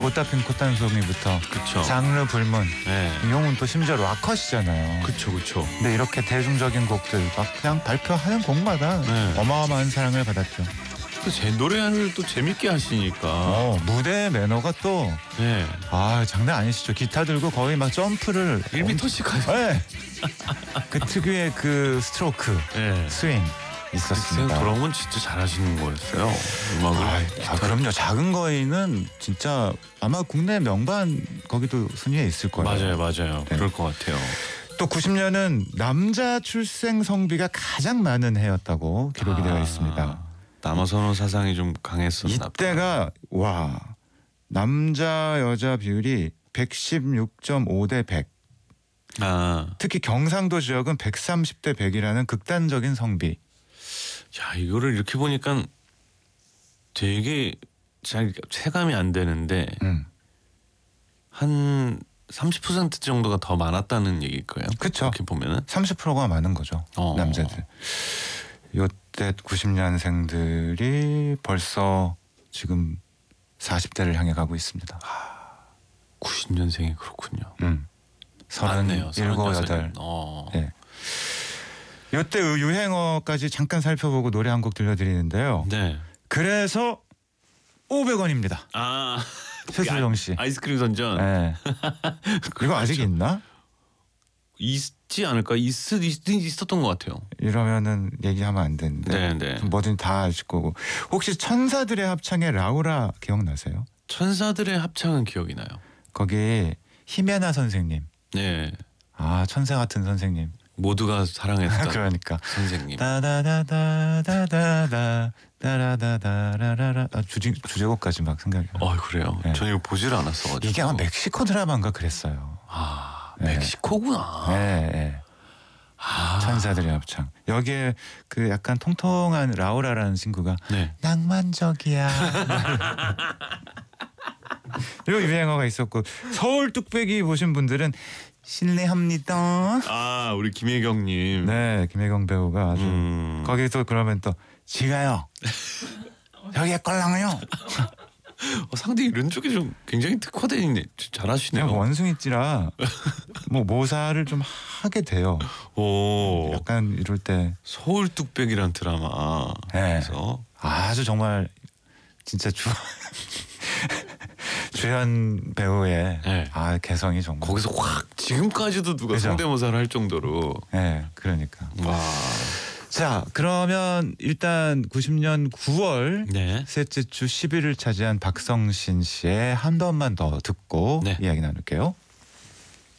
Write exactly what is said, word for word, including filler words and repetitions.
꽃다 핀 꽃단송이부터 그쵸. 장르 불문. 네. 이 형은 또 심지어 락컷이잖아요. 그쵸 그쵸. 근데 이렇게 대중적인 곡들 막 그냥 발표하는 곡마다 네. 어마어마한 사랑을 받았죠. 또 제 노래를 또 재밌게 하시니까. 어, 무대 매너가 또 네. 아, 장난 아니시죠. 기타 들고 거의 막 점프를 일 미터씩 하세요. 네. 그 특유의 그 스트로크, 네. 스윙 있었습니다. 돌아오면 진짜 잘하시는 거였어요. 음악을. 아, 아, 그럼요. 작은 거인은 진짜 아마 국내 명반 거기도 순위에 있을 거예요. 맞아요, 맞아요. 네. 그럴 것 같아요. 또 구십 년은 남자 출생 성비가 가장 많은 해였다고 기록이 아, 되어 있습니다. 남아선호 사상이 좀 강했었나 보다. 이때가 와 남자 여자 비율이 백십육 점 오 대 백. 아, 특히 경상도 지역은 백삼십 대 백이라는 극단적인 성비. 야 이거를 이렇게 보니까 되게 잘 체감이 안 되는데 음. 한 삼십 퍼센트 정도가 더 많았다는 얘기일 거예요. 그쵸. 이렇게 보면은 삼십 퍼센트가 많은 거죠. 어. 남자들. 요때 구십 년생들이 벌써 지금 사십 대를 향해 가고 있습니다. 구십 년생이 그렇군요. 음. 맞네요. 서른일곱, 여덟. 어. 네. 요때 유행어까지 잠깐 살펴보고 노래 한 곡 들려드리는데요. 네. 그래서 오백 원입니다. 아 최수정 씨. 아이스크림 선전. 네. 이거 아직 있나? 있지 않을까? 있, 있, 있었던 것 같아요. 이러면은 얘기하면 안 되는데. 네, 네. 뭐든 다 아실 거고. 혹시 천사들의 합창의 라우라 기억나세요? 천사들의 합창은 기억이 나요. 거기 히메나 선생님. 네. 아, 천사 같은 선생님. 모두가 사랑했던 그러니까. 선생님. 다다다다다다다 다라다다라라라. 아, 주제 주제곡까지 막 생각이. 어 그래요. 네. 저는 이거 보질 않았어가지고. 이게 아마 멕시코 드라마인가 그랬어요. 아 네. 멕시코구나. 네, 네. 아. 천사들의 합창. 여기에 그 약간 통통한 라우라라는 친구가 네. 낭만적이야. 이런 유행어가 있었고 서울 뚝배기 보신 분들은 실례합니다. 아 우리 김혜경님. 네, 김혜경 배우가 아주 음. 거기서 그러면 또 지가요. 여기에 꼴랑요. 어, 상대 이런 쪽에 좀 굉장히 특화된 잘하시네요. 그냥 원숭이찌라 뭐 모사를 좀 하게 돼요. 오. 약간 이럴 때 서울 뚝배기란 드라마. 네. 그래서 아주 정말 진짜 주 주연 배우의 네. 아 개성이 정말 거기서 확 지금까지도 누가 그죠? 성대모사를 할 정도로. 네, 그러니까. 와. 자, 그러면 일단 구십 년 구월 네. 셋째 주 십 일을 차지한 박성신 씨의 한 번만 더 듣고 네. 이야기 나눌게요.